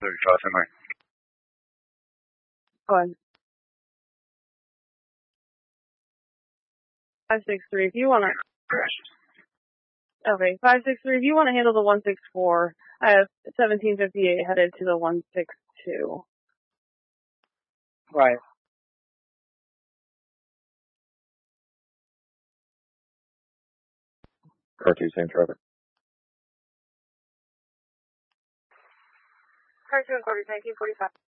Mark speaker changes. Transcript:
Speaker 1: 35 Henry.
Speaker 2: Go ahead. 563, if you want to... Okay, 563, if you want to handle the 164, I have 1758 headed to the 162.
Speaker 3: Right.
Speaker 1: Car 2, same traffic.
Speaker 2: Car 2 and Corby, 1945.